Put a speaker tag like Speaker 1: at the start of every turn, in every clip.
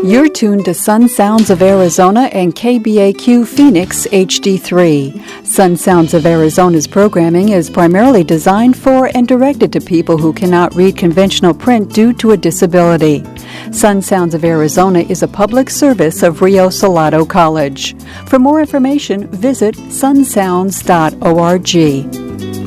Speaker 1: You're tuned to Sun Sounds of Arizona and KBAQ Phoenix HD3. Sun Sounds of Arizona's programming is primarily designed for and directed to people who cannot read conventional print due to a disability. Sun Sounds of Arizona is a public service of Rio Salado College. For more information, visit sunsounds.org.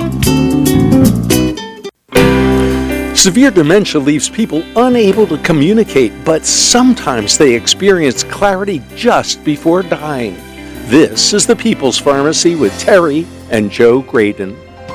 Speaker 2: Severe dementia leaves people unable to communicate, but sometimes they experience clarity just before dying. This is the People's Pharmacy with Terry and Joe Graydon.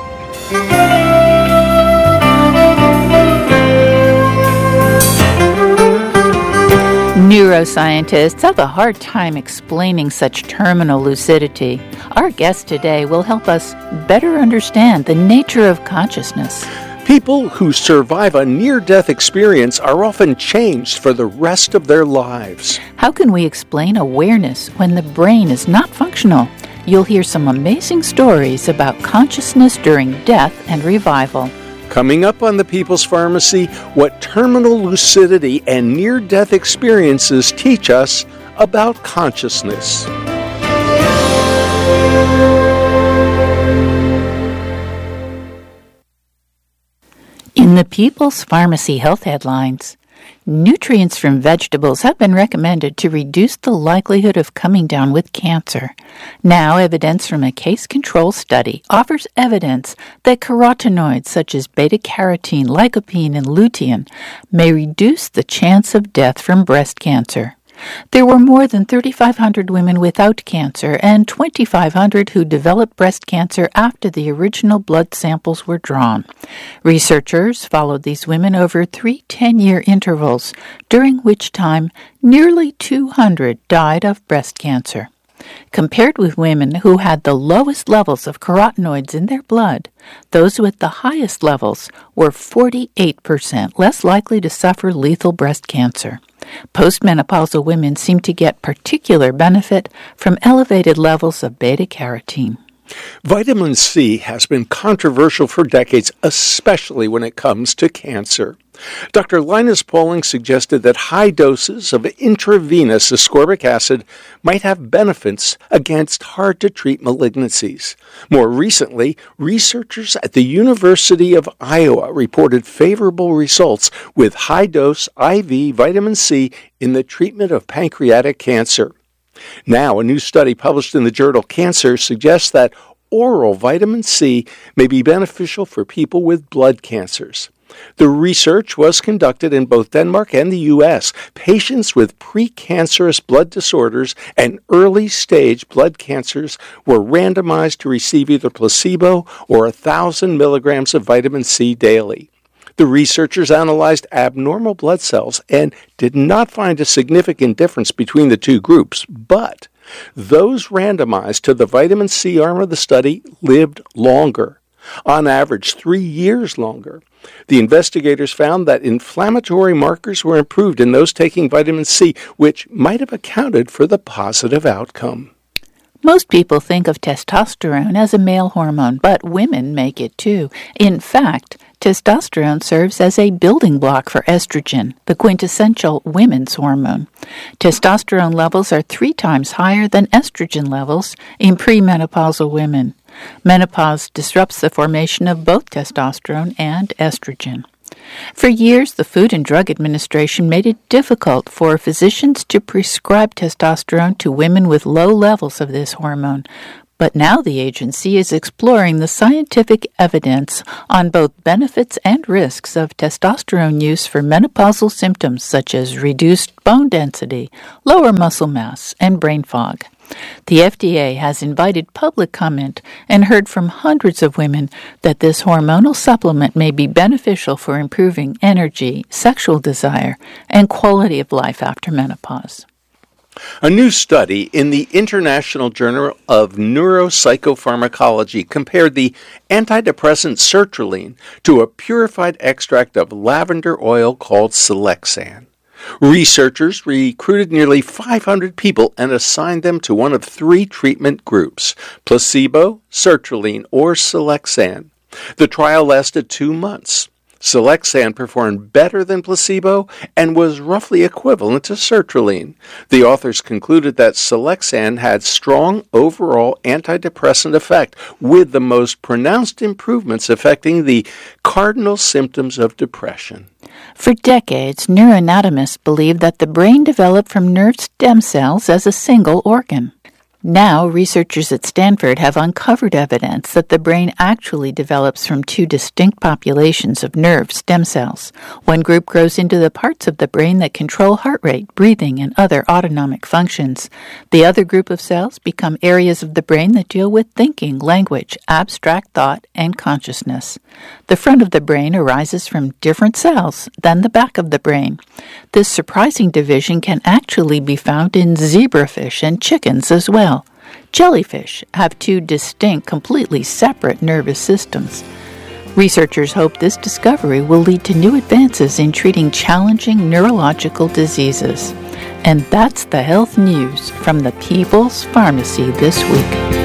Speaker 3: Neuroscientists have a hard time explaining such terminal lucidity. Our guest today will help us better understand the nature of consciousness.
Speaker 2: People who survive a near-death experience are often changed for the rest of their lives.
Speaker 3: How can we explain awareness when the brain is not functional? You'll hear some amazing stories about consciousness during death and revival.
Speaker 2: Coming up on the People's Pharmacy, what terminal lucidity and near-death experiences teach us about consciousness.
Speaker 3: In the People's Pharmacy Health Headlines, nutrients from vegetables have been recommended to reduce the likelihood of coming down with cancer. Now, evidence from a case-control study offers evidence that carotenoids such as beta-carotene, lycopene, and lutein may reduce the chance of death from breast cancer. There were more than 3,500 women without cancer and 2,500 who developed breast cancer after the original blood samples were drawn. Researchers followed these women over 3 10-year intervals, during which time nearly 200 died of breast cancer. Compared with women who had the lowest levels of carotenoids in their blood, those with the highest levels were 48% less likely to suffer lethal breast cancer. Postmenopausal women seem to get particular benefit from elevated levels of beta-carotene.
Speaker 2: Vitamin C has been controversial for decades, especially when it comes to cancer. Dr. Linus Pauling suggested that high doses of intravenous ascorbic acid might have benefits against hard-to-treat malignancies. More recently, researchers at the University of Iowa reported favorable results with high-dose IV vitamin C in the treatment of pancreatic cancer. Now, a new study published in the journal Cancer suggests that oral vitamin C may be beneficial for people with blood cancers. The research was conducted in both Denmark and the U.S. Patients with precancerous blood disorders and early-stage blood cancers were randomized to receive either placebo or 1,000 milligrams of vitamin C daily. The researchers analyzed abnormal blood cells and did not find a significant difference between the two groups, but those randomized to the vitamin C arm of the study lived longer, on average 3 years longer. The investigators found that inflammatory markers were improved in those taking vitamin C, which might have accounted for the positive outcome.
Speaker 3: Most people think of testosterone as a male hormone, but women make it too. In fact, testosterone serves as a building block for estrogen, the quintessential women's hormone. Testosterone levels are 3 times higher than estrogen levels in premenopausal women. Menopause disrupts the formation of both testosterone and estrogen. For years, the Food and Drug Administration made it difficult for physicians to prescribe testosterone to women with low levels of this hormone. But now the agency is exploring the scientific evidence on both benefits and risks of testosterone use for menopausal symptoms such as reduced bone density, lower muscle mass, and brain fog. The FDA has invited public comment and heard from hundreds of women that this hormonal supplement may be beneficial for improving energy, sexual desire, and quality of life after menopause.
Speaker 2: A new study in the International Journal of Neuropsychopharmacology compared the antidepressant sertraline to a purified extract of lavender oil called Selexan. Researchers recruited nearly 500 people and assigned them to one of 3 treatment groups: placebo, sertraline, or Selexan. The trial lasted 2 months. Selexan performed better than placebo and was roughly equivalent to sertraline. The authors concluded that Selexan had strong overall antidepressant effect, with the most pronounced improvements affecting the cardinal symptoms of depression.
Speaker 3: For decades, neuroanatomists believed that the brain developed from nerve stem cells as a single organ. Now, researchers at Stanford have uncovered evidence that the brain actually develops from two distinct populations of nerve stem cells. One group grows into the parts of the brain that control heart rate, breathing, and other autonomic functions. The other group of cells become areas of the brain that deal with thinking, language, abstract thought, and consciousness. The front of the brain arises from different cells than the back of the brain. This surprising division can actually be found in zebrafish and chickens as well. Jellyfish have two distinct, completely separate nervous systems. Researchers hope this discovery will lead to new advances in treating challenging neurological diseases. And that's the health news from the People's Pharmacy this week.